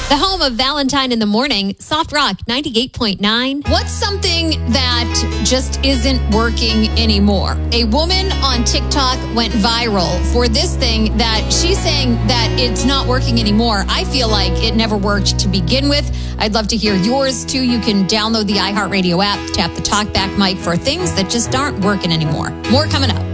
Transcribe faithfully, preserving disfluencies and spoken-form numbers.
The home of Valentine in the Morning, Soft Rock ninety-eight point nine. What's something that just isn't working anymore? A woman on TikTok went viral for this thing that she's saying that it's not working anymore. I feel like it never worked to begin with. I'd love to hear yours too. You can download the iHeartRadio app, tap the talkback mic for things that just aren't working anymore. More coming up.